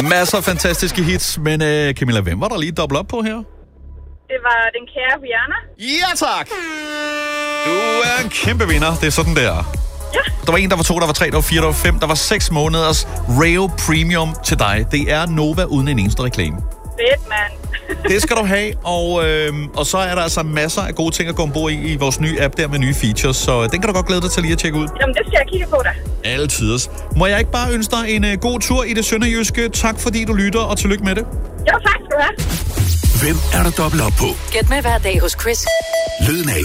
Masser af fantastiske hits, men Camilla, hvem var der lige dobbelt op på her? Det var den kære Rihanna. Ja, tak! Du er en kæmpe vinder. Det er sådan der. Ja. Der var 1, der var 2, der var 3, der var 4, der var 5, der var 6 måneders Rayo Premium til dig. Det er Nova uden en eneste reklame. Fedt, mand. Det skal du have, og så er der altså masser af gode ting at gå ombord i vores nye app der med nye features, så den kan du godt glæde dig til lige at tjekke ud. Jamen, det skal jeg kigge på da. Alle tiders. Må jeg ikke bare ønske dig en god tur i det sønderjyske? Tak fordi du lytter, og tillykke med det. Jo, tak skal du have. Hvem er der dobbelt op på? Gæt med hver dag hos Chris. Lyden af